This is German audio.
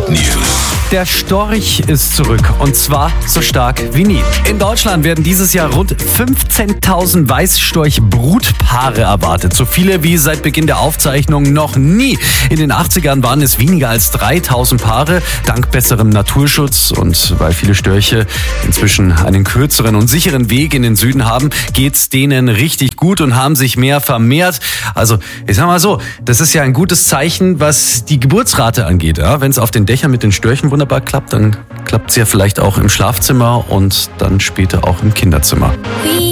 Hot News. Der Storch ist zurück und zwar so stark wie nie. In Deutschland werden dieses Jahr rund 15.000 Weißstorch-Brutpaare erwartet. So viele wie seit Beginn der Aufzeichnung noch nie. In den 80ern waren es weniger als 3.000 Paare. Dank besserem Naturschutz und weil viele Störche inzwischen einen kürzeren und sicheren Weg in den Süden haben, geht's denen richtig gut und haben sich mehr vermehrt. Also ich sag mal so, das ist ja ein gutes Zeichen, was die Geburtsrate angeht. Ja? Wenn es auf den Dächern mit den Störchen wunderbar klappt, dann klappt es ja vielleicht auch im Schlafzimmer und dann später auch im Kinderzimmer.